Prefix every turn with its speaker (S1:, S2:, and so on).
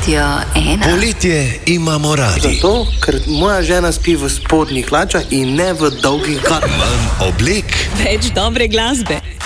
S1: Radio 1.
S2: Poletje imamo radi.
S3: Zato, ker moja žena spi v spodnjih hlačah in ne v dolgih garah.
S2: Manj oblek
S4: Več dobre glasbe.